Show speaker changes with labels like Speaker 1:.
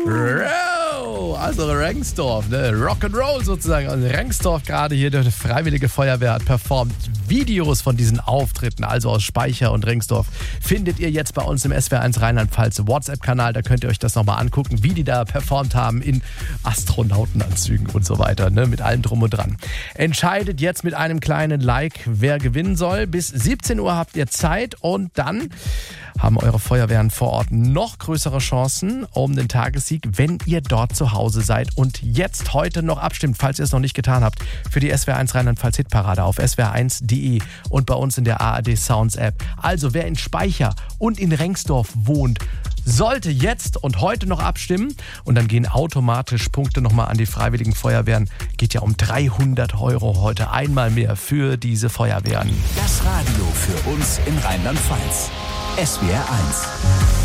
Speaker 1: Also Rengsdorf, ne? Rock'n'Roll sozusagen. Also Rengsdorf gerade hier, die Freiwillige Feuerwehr hat performt. Videos von diesen Auftritten, also aus Speicher und Rengsdorf, findet ihr jetzt bei uns im SWR1 Rheinland-Pfalz WhatsApp-Kanal. Da könnt ihr euch das nochmal angucken, wie die da performt haben in Astronautenanzügen und so weiter, ne? Mit allem drum und dran. Entscheidet jetzt mit einem kleinen Like, wer gewinnen soll. Bis 17 Uhr habt ihr Zeit und dann haben eure Feuerwehren vor Ort noch größere Chancen um den Tagessieg, wenn ihr dort zu Hause seid und jetzt heute noch abstimmt, falls ihr es noch nicht getan habt, für die SWR1 Rheinland-Pfalz Hitparade auf swr1.de und bei uns in der ARD Sounds App. Also wer in Speicher und in Rengsdorf wohnt, sollte jetzt und heute noch abstimmen und dann gehen automatisch Punkte nochmal an die Freiwilligen Feuerwehren. Geht ja um 300 € heute einmal mehr für diese Feuerwehren.
Speaker 2: Das Radio für uns in Rheinland-Pfalz. SWR1.